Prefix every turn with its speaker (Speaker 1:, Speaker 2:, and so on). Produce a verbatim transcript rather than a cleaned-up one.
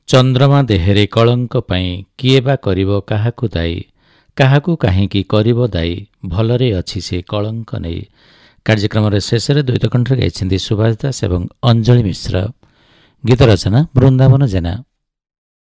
Speaker 1: ଚନ୍ଦ୍ରମା ଦେହରେ କଳଙ୍କ ପାଇଁ କିଏ ବା କରିବ କାହାକୁ ଦାୟୀ, କାହାକୁ କାହିଁକି କରିବ ଦାୟୀ, ଭଲରେ ଅଛି ସେ କଳଙ୍କ ନେଇ। କାର୍ଯ୍ୟକ୍ରମର ଶେଷରେ ଦ୍ୱୈତ କଣ୍ଠରେ ଗାଇଛନ୍ତି ସୁଭାଷ ଦାସ ଏବଂ ଅଞ୍ଜଳି ମିଶ୍ର। ଗୀତ ରଚନା ବୃନ୍ଦାବନ ଜେନା।